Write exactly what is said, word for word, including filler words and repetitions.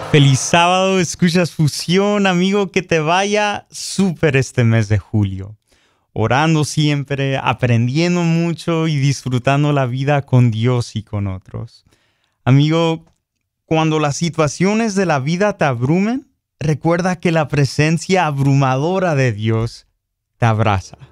Feliz sábado, escuchas Fusión, amigo, que te vaya súper este mes de julio. Orando siempre, aprendiendo mucho y disfrutando la vida con Dios y con otros. Amigo, cuando las situaciones de la vida te abrumen, recuerda que la presencia abrumadora de Dios te abraza.